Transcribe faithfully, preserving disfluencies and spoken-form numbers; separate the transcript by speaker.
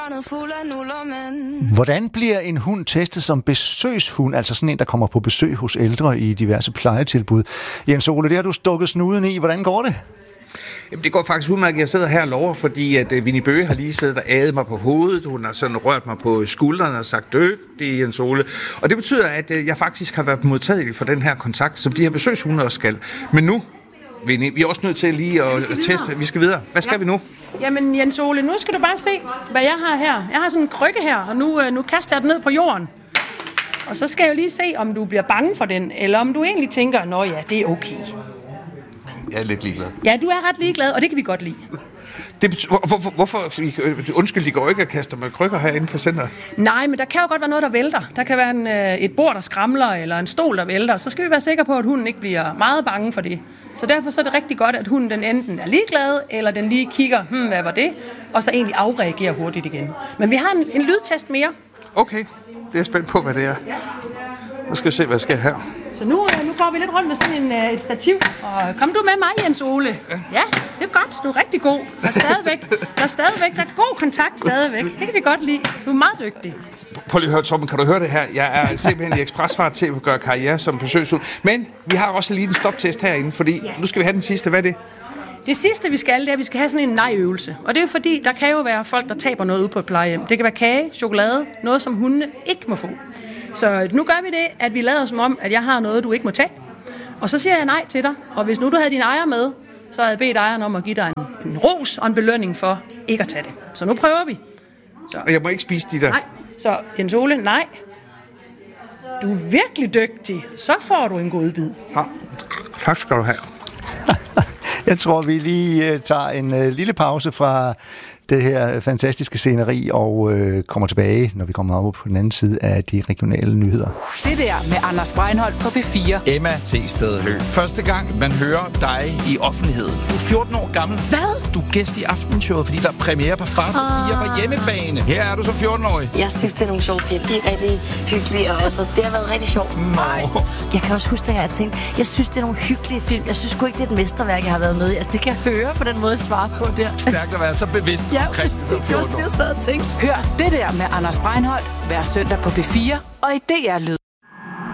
Speaker 1: Hvordan bliver en hund testet som besøgshund, altså sådan en, der kommer på besøg hos ældre i diverse plejetilbud? Jens Ole, det har du stukket snuden i. Hvordan går det?
Speaker 2: Jamen, det går faktisk udmærket. Jeg sidder her og lover, fordi at uh, Winnie Bøge har lige siddet og adet mig på hovedet. Hun har sådan rørt mig på skuldrene og sagt, døg, det er Jens Ole. Og det betyder, at uh, jeg faktisk har været modtagelig for den her kontakt, som de her besøgshunde også skal. Men nu, Winnie, vi er også nødt til lige at teste. Vi skal videre. Hvad skal ja. vi nu?
Speaker 3: Jamen, Jens Ole, nu skal du bare se, hvad jeg har her. Jeg har sådan en krykke her, og nu, nu kaster jeg den ned på jorden. Og så skal jeg jo lige se, om du bliver bange for den, eller om du egentlig tænker, nå ja, det er okay.
Speaker 2: Jeg er lidt ligeglad.
Speaker 3: Ja, du er ret ligeglad, og det kan vi godt lide.
Speaker 2: Det betyder, hvor, hvor, hvorfor? Undskyld, de går ikke og kaster med krykker herinde på centret.
Speaker 3: Nej, men der kan jo godt være noget, der vælter. Der kan være en, et bord, der skramler, eller en stol, der vælter. Så skal vi være sikre på, at hunden ikke bliver meget bange for det. Så derfor så er det rigtig godt, at hunden den enten er ligeglad, eller den lige kigger, hmm, hvad var det? Og så egentlig afreagerer hurtigt igen. Men vi har en, en lydtest mere.
Speaker 2: Okay, det er jeg spændt på, hvad det er. Nu skal vi se, hvad jeg skal her.
Speaker 3: Så nu, nu går vi lidt rundt med sådan en, et stativ. Og kom du med mig, Jens Ole? Ja, ja det er godt. Du er rigtig god. Der er stadigvæk, der er stadigvæk, der er god kontakt stadigvæk. Det kan vi godt lide. Du er meget dygtig.
Speaker 2: Prøv lige at høre, Torben. Kan du høre det her? Jeg er simpelthen i ekspresfart til at gøre karriere som besøgshund. Men vi har også lige en stoptest herinde, fordi ja. nu skal vi have den sidste. Hvad er det?
Speaker 3: Det sidste, vi skal, det er, at vi skal have sådan en nej-øvelse. Og det er jo fordi, der kan jo være folk, der taber noget ude på et plejehjem. Det kan være kage, chokolade, noget som hundene ikke må få. Så nu gør vi det, at vi lader som om, at jeg har noget, du ikke må tage. Og så siger jeg nej til dig. Og hvis nu du havde din ejer med, så havde jeg bedt ejeren om at give dig en, en ros og en belønning for ikke at tage det. Så nu prøver vi. Så.
Speaker 2: Og jeg må ikke spise de der?
Speaker 3: Nej. Så Jens Ole, nej. Du er virkelig dygtig. Så får du en god bid.
Speaker 2: Ja. Tak skal du have.
Speaker 1: Jeg tror, vi lige tager en uh, lille pause fra det her fantastiske sceneri og øh, kommer tilbage, når vi kommer op på den anden side af de regionale nyheder.
Speaker 4: Det der med Anders Breinholt på P fire.
Speaker 5: Emma T. Høgh. Første gang, man hører dig i offentligheden. Du er fjorten år gammel.
Speaker 4: Hvad?
Speaker 5: Du er gæst i Aftenshowet, fordi der er premiere på Far til fire på hjemmebane. Her er du som fjorten-årig.
Speaker 6: Jeg synes, det er nogle sjove film. De er rigtig hyggelige, og altså, det har været rigtig sjovt.
Speaker 5: Nej.
Speaker 6: Jeg kan også huske, at jeg tænkte, jeg synes, det er nogle hyggelige film. Jeg synes sgu ikke, det er et mesterværk, jeg har været med i. Altså, det kan jeg høre på den måde, jeg svarer på der.
Speaker 5: Stærkt at være så bevidst.
Speaker 6: Ja, præcis. Det var det, jeg sad og tænkte.
Speaker 4: Hør det der med Anders Breinholt hver søndag på P fire og i D R Lyd.